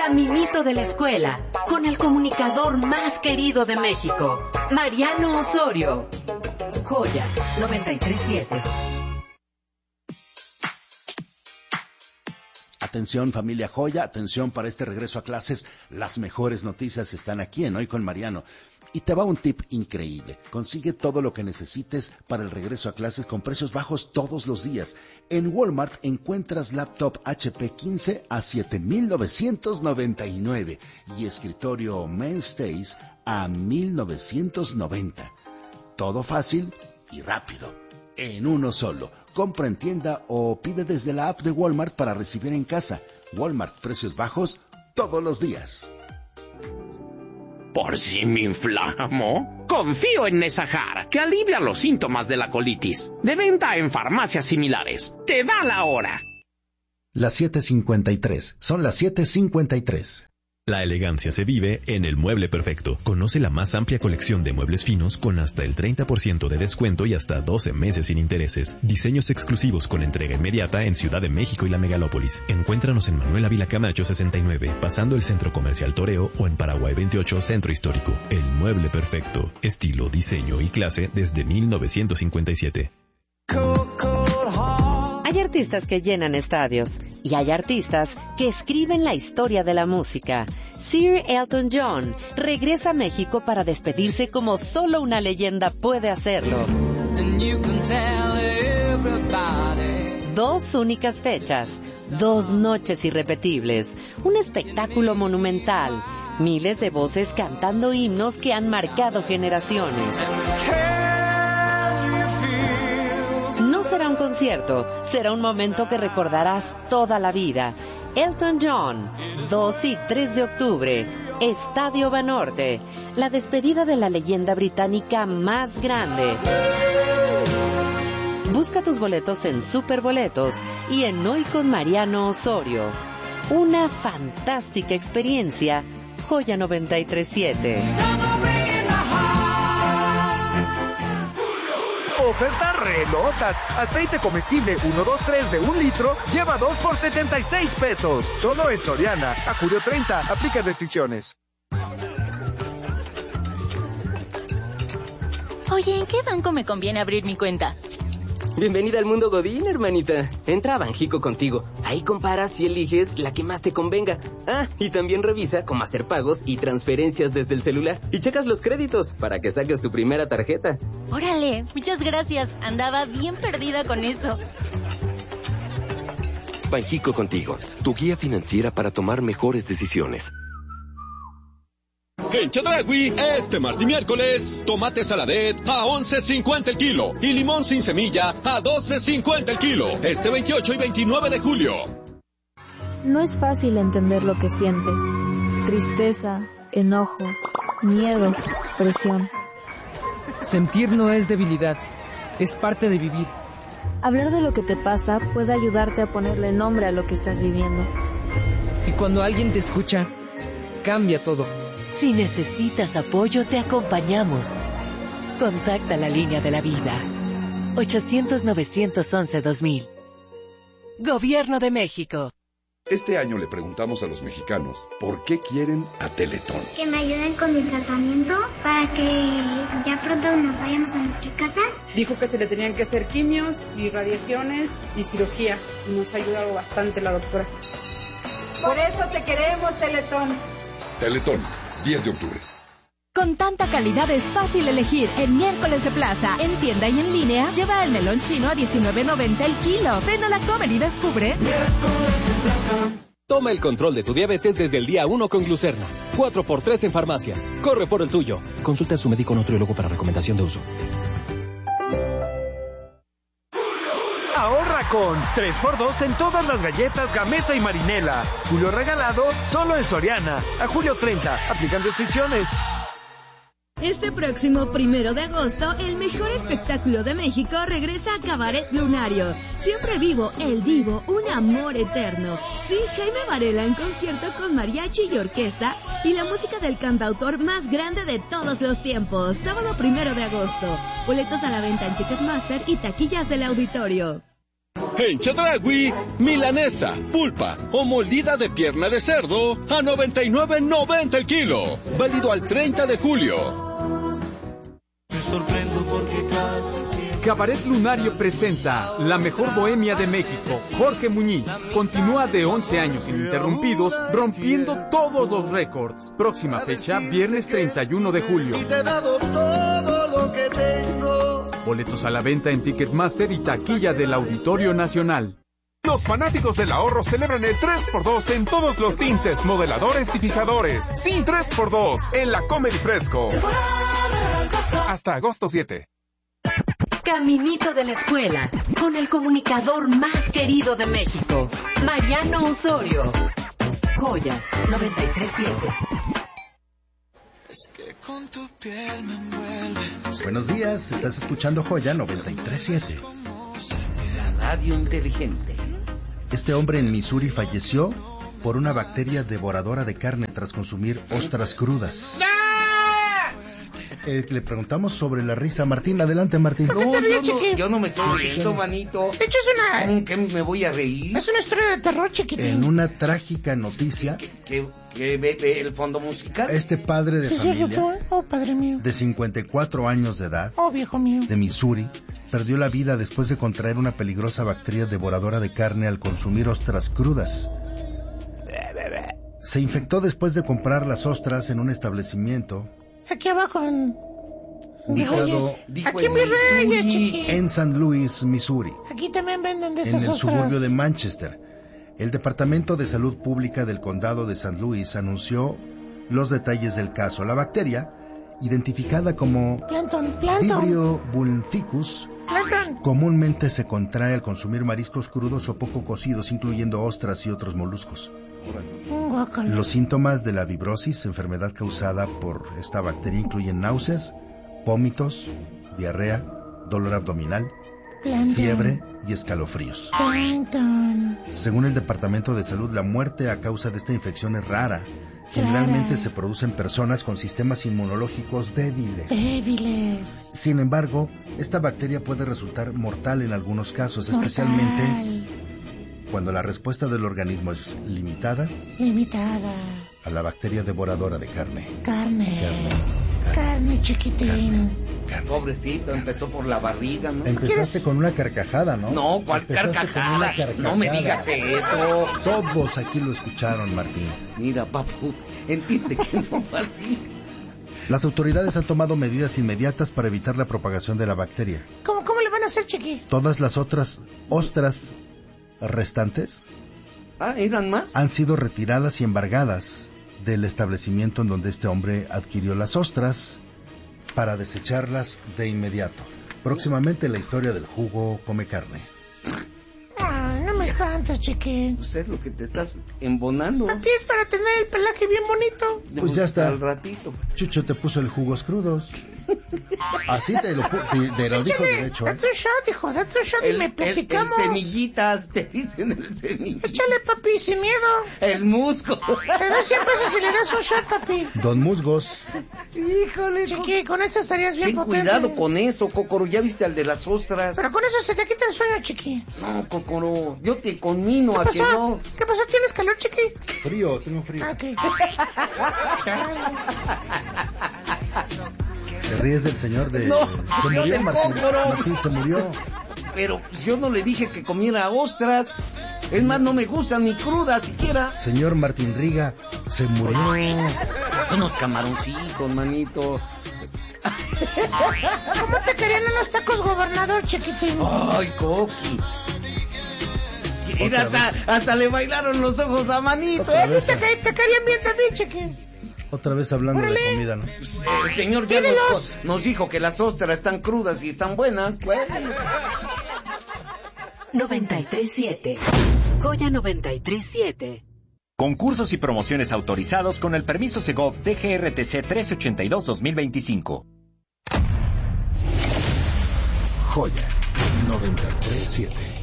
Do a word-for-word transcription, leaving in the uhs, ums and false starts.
caminito de la escuela, con el comunicador más querido de México, Mariano Osorio. Joya noventa y tres siete. Atención familia Joya, atención para este regreso a clases. Las mejores noticias están aquí en Hoy con Mariano. Y te va un tip increíble. Consigue todo lo que necesites para el regreso a clases con precios bajos todos los días. En Walmart encuentras laptop H P quince a siete mil novecientos noventa y nueve y escritorio Mainstays a mil novecientos noventa. Todo fácil y rápido, en uno solo. Compra en tienda o pide desde la app de Walmart para recibir en casa. Walmart, precios bajos todos los días. ¿Por si me inflamo? Confío en Nesajar, que alivia los síntomas de la colitis. De venta en farmacias similares. Te da la hora. Las siete cincuenta y tres. Son las siete cincuenta y tres. La elegancia se vive en El Mueble Perfecto. Conoce la más amplia colección de muebles finos con hasta el treinta por ciento de descuento y hasta doce meses sin intereses. Diseños exclusivos con entrega inmediata en Ciudad de México y la Megalópolis. Encuéntranos en Manuel Ávila Camacho sesenta y nueve, pasando el Centro Comercial Toreo, o en Paraguay veintiocho, Centro Histórico. El Mueble Perfecto. Estilo, diseño y clase desde mil novecientos cincuenta y siete. Hay artistas que llenan estadios y hay artistas que escriben la historia de la música. Sir Elton John regresa a México para despedirse como solo una leyenda puede hacerlo. Dos únicas fechas, dos noches irrepetibles, un espectáculo monumental, miles de voces cantando himnos que han marcado generaciones. No será un concierto, será un momento que recordarás toda la vida. Elton John, dos y tres de octubre, Estadio Banorte, la despedida de la leyenda británica más grande. Busca tus boletos en Superboletos y en Hoy con Mariano Osorio. Una fantástica experiencia, Joya noventa y tres siete. Ofertas re locas. Aceite comestible uno dos tres de un litro, lleva dos por setenta y seis pesos. Solo en Soriana. A julio treinta, aplica restricciones. Oye, ¿en qué banco me conviene abrir mi cuenta? Bienvenida al mundo Godín, hermanita. Entra a Banjico Contigo. Ahí comparas y eliges la que más te convenga. Ah, y también revisa cómo hacer pagos y transferencias desde el celular. Y checas los créditos para que saques tu primera tarjeta. Órale, muchas gracias. Andaba bien perdida con eso. Banjico Contigo, tu guía financiera para tomar mejores decisiones. En Chedraui, este martes y miércoles, tomate saladet a once cincuenta el kilo y limón sin semilla a doce cincuenta el kilo. Este veintiocho y veintinueve de julio. No es fácil entender lo que sientes. Tristeza, enojo, miedo, presión. Sentir no es debilidad, es parte de vivir. Hablar de lo que te pasa puede ayudarte a ponerle nombre a lo que estás viviendo. Y cuando alguien te escucha, cambia todo. Si necesitas apoyo, te acompañamos. Contacta la línea de la vida. ochocientos, novecientos once, dos mil. Gobierno de México. Este año le preguntamos a los mexicanos por qué quieren a Teletón. Que me ayuden con mi tratamiento para que ya pronto nos vayamos a nuestra casa. Dijo que se le tenían que hacer quimios y radiaciones y cirugía. Y nos ha ayudado bastante la doctora. Por eso te queremos, Teletón. Teletón, diez de octubre. Con tanta calidad es fácil elegir. En Miércoles de Plaza, en tienda y en línea, lleva el melón chino a diecinueve noventa el kilo. Ven a la Comer y descubre. Miércoles de Plaza. Toma el control de tu diabetes desde el día uno con Glucerna. cuatro por tres en farmacias. Corre por el tuyo. Consulta a su médico nutriólogo para recomendación de uso. Ahorra con tres por dos en todas las galletas Gamesa y Marinela. Julio regalado solo en Soriana. A julio treinta. Aplican restricciones. Este próximo primero de agosto, el mejor espectáculo de México regresa a Cabaret Lunario. Siempre vivo, el divo, un amor eterno. Sí, Jaime Varela en concierto con mariachi y orquesta y la música del cantautor más grande de todos los tiempos. Sábado primero de agosto. Boletos a la venta en Ticketmaster y taquillas del auditorio. En Chedraui, milanesa, pulpa o molida de pierna de cerdo a noventa y nueve noventa el kilo. Válido al treinta de julio. Me sorprendo porque casi Cabaret Lunario presenta La Mejor Bohemia de México. Jorge Muñiz continúa de once años ininterrumpidos, rompiendo todos los récords. Próxima fecha, viernes treinta y uno de julio. Y te he dado todo lo que tengo. Boletos a la venta en Ticketmaster y taquilla del Auditorio Nacional. Los fanáticos del ahorro celebran el tres por dos en todos los tintes, modeladores y fijadores. Sí, tres por dos en la Comedy Fresco. Hasta agosto siete. Caminito de la escuela, con el comunicador más querido de México, Mariano Osorio. Joya noventa y tres siete. Es que con tu piel me envuelve. Buenos días, estás escuchando Joya noventa y tres siete. La radio inteligente. Este hombre en Missouri falleció por una bacteria devoradora de carne tras consumir ostras crudas. Eh, le preguntamos sobre la risa. Martín, adelante, Martín. No, yo no, yo no me estoy riendo, manito. De hecho, es una... ¿Cómo que me voy a reír? Es una historia de terror, chiquitín. En una trágica noticia... ¿Que, que, que ve, ve el fondo musical? Este padre de familia... Oh, padre mío. De cincuenta y cuatro años de edad... Oh, viejo mío. De Missouri... perdió la vida después de contraer una peligrosa bacteria devoradora de carne al consumir ostras crudas. Se infectó después de comprar las ostras en un establecimiento... Aquí abajo en... Dijo, dijo aquí en mi reyes, chiqui. En San Luis, Missouri. Aquí también venden de esas ostras. En el ostras. suburbio de Manchester. El Departamento de Salud Pública del Condado de San Luis anunció los detalles del caso. La bacteria, identificada como Plankton, Plankton. Vibrio vulnificus, Plankton. comúnmente se contrae al consumir mariscos crudos o poco cocidos, incluyendo ostras y otros moluscos. Guácala. Los síntomas de la vibrosis, enfermedad causada por esta bacteria, incluyen náuseas, vómitos, diarrea, dolor abdominal, Plankton. fiebre y escalofríos. Plankton. Según el Departamento de Salud, la muerte a causa de esta infección es rara. Generalmente se produce en personas con sistemas inmunológicos débiles. Débiles. Sin embargo, esta bacteria puede resultar mortal en algunos casos, mortal. Especialmente cuando la respuesta del organismo es limitada. Limitada. A la bacteria devoradora de carne. Carne. Carne, carne, carne chiquitín. Carne, carne. Pobrecito, empezó por la barriga, ¿no? Empezaste con una carcajada, ¿no? No, ¿cuál carcajada? carcajada? No me digas eso. Todos aquí lo escucharon, Martín. Mira, papu, entiende que no fue así. Las autoridades han tomado medidas inmediatas para evitar la propagación de la bacteria. ¿Cómo, cómo le van a hacer, chiqui? Todas las otras ostras restantes ah, ¿eran más? Han sido retiradas y embargadas del establecimiento en donde este hombre adquirió las ostras para desecharlas de inmediato. Próximamente la historia del jugo come carne. Ay, no me espantes, chiqui. Pues es lo que te estás embonando. Papi, es para tener el pelaje bien bonito. Pues ya está. Al ratito. Chucho te puso el jugos crudos. Así te lo, te, te lo dijo derecho. Date un shot, hijo, date un shot el, y me platicamos. El, el semillitas, te dicen el semillitas. Échale, papi, sin miedo. El musgo. Te doy cien pesos y le das un shot, papi. Don Musgos. Híjole. Chiqui, con esto estarías bien Ten potente. cuidado con eso, Cocoro. Ya viste al de las ostras. Pero con eso se te quita el sueño, chiqui. No, Cocoro. Yo te conmino a pasó? que no. ¿Qué pasó? ¿Tienes calor, chiqui? Frío, tengo frío. Ok. ¿Te ríes del señor de... No, se murió, del Martín. Cócoro. Martín se murió. Pero pues, yo no le dije que comiera ostras. Es más, no me gustan ni crudas siquiera. Señor Martín Riga, se murió. Unos camaroncitos, manito. ¿Cómo te querían unos tacos, gobernador, chiquitín? Ay, Coqui. Mira, hasta, hasta le bailaron los ojos a manito. ¿Eh? Te, te querían bien también, chiqui. Otra vez hablando ¡Órale! de comida, ¿no? Pues, el señor ya nos, nos dijo que las ostras están crudas y están buenas. Bueno. noventa y tres siete. Joya noventa y tres siete. Concursos y promociones autorizados con el permiso Segov D G R T C trece ochenta y dos dos mil veinticinco. Joya noventa y tres siete.